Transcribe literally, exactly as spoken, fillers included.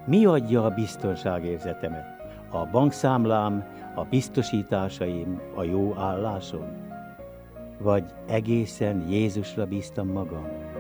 Mi adja a biztonságérzetemet? A bankszámlám, a biztosításaim, a jó állásom? Vagy egészen Jézusra bíztam magam?